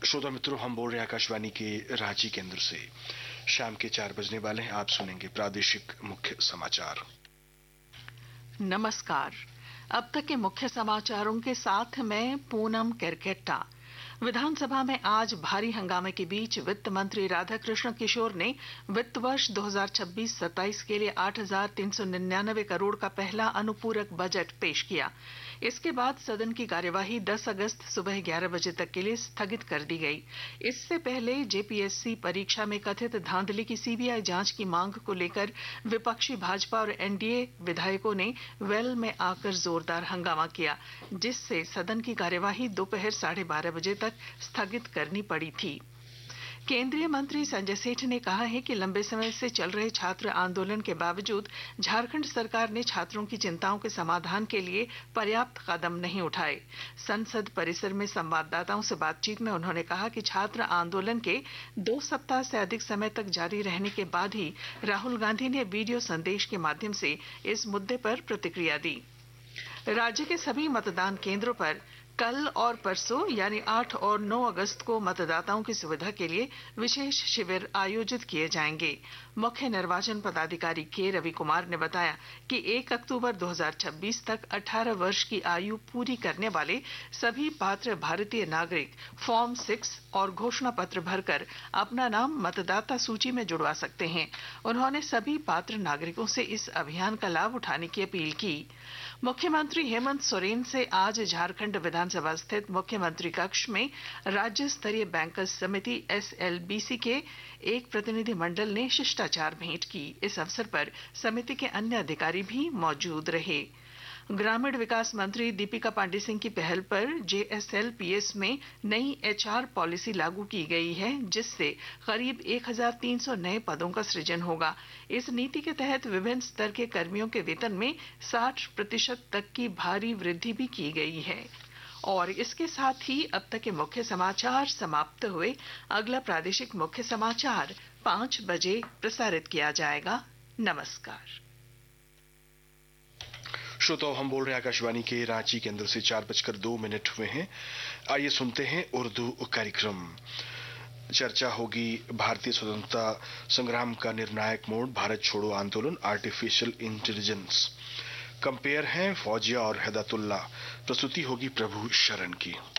श्रोता मित्रों, हम बोल रहे हैं आकाशवाणी के रांची केंद्र से। शाम के 4 बजने वाले हैं। आप सुनेंगे प्रादेशिक मुख्य समाचार। नमस्कार। अब तक के मुख्य समाचारों के साथ मैं पूनम केरकेट्टा। विधानसभा में आज भारी हंगामे के बीच वित्त मंत्री राधाकृष्ण किशोर ने वित्त वर्ष 2026-27 के लिए 8,399 करोड़ का पहला अनुपूरक बजट पेश किया। इसके बाद सदन की कार्यवाही 10 अगस्त सुबह 11 बजे तक के लिए स्थगित कर दी गई। इससे पहले जेपीएससी परीक्षा में कथित धांधली की सीबीआई जांच की मांग को लेकर विपक्षी भाजपा और एनडीए विधायकों ने वेल में आकर जोरदार हंगामा किया, जिससे सदन की कार्यवाही दोपहर 12:30 बजे तक स्थगित करनी पड़ी थी। केंद्रीय मंत्री संजय सेठ ने कहा है कि लंबे समय से चल रहे छात्र आंदोलन के बावजूद झारखंड सरकार ने छात्रों की चिंताओं के समाधान के लिए पर्याप्त कदम नहीं उठाए। संसद परिसर में संवाददाताओं से बातचीत में उन्होंने कहा कि छात्र आंदोलन के 2 सप्ताह से अधिक समय तक जारी रहने के बाद ही राहुल गांधी ने वीडियो संदेश के माध्यम से इस मुद्दे पर प्रतिक्रिया दी। राज्य के सभी मतदान केंद्रों पर कल और परसों यानी 8 और 9 अगस्त को मतदाताओं की सुविधा के लिए विशेष शिविर आयोजित किए जाएंगे। मुख्य निर्वाचन पदाधिकारी के रवि कुमार ने बताया कि 1 अक्टूबर 2026 तक 18 वर्ष की आयु पूरी करने वाले सभी पात्र भारतीय नागरिक फॉर्म 6 और घोषणा पत्र भरकर अपना नाम मतदाता सूची में जुड़वा सकते हैं। उन्होंने सभी पात्र नागरिकों से इस अभियान का लाभ उठाने की अपील की। मुख्यमंत्री हेमंत सोरेन से आज झारखंड विधानसभा स्थित मुख्यमंत्री कक्ष में राज्य स्तरीय बैंकर्स समिति एसएलबीसी के एक प्रतिनिधि मंडल ने शिष्टाचार भेंट की। इस अवसर पर समिति के अन्य अधिकारी भी मौजूद रहे। ग्रामीण विकास मंत्री दीपिका पांडे सिंह की पहल पर जेएसएलपीएस में नई एचआर पॉलिसी लागू की गई है, जिससे करीब 1,300 नए पदों का सृजन होगा। इस नीति के तहत विभिन्न स्तर के कर्मियों के वेतन में 60% तक की भारी वृद्धि भी की गई है। और इसके साथ ही अब तक के मुख्य समाचार समाप्त हुए। अगला प्रादेशिक मुख्य समाचार 5 बजे प्रसारित किया जाएगा। नमस्कार। श्रोताओं, हम बोल रहे हैं आकाशवाणी के रांची केंद्र से। 4:02 हुए हैं। आइए सुनते हैं उर्दू कार्यक्रम। चर्चा होगी भारतीय स्वतंत्रता संग्राम का निर्णायक मोड़, भारत छोड़ो आंदोलन, आर्टिफिशियल इंटेलिजेंस। कंपेयर हैं फौजिया और हिदायतुल्लाह। प्रस्तुति होगी प्रभु शरण की।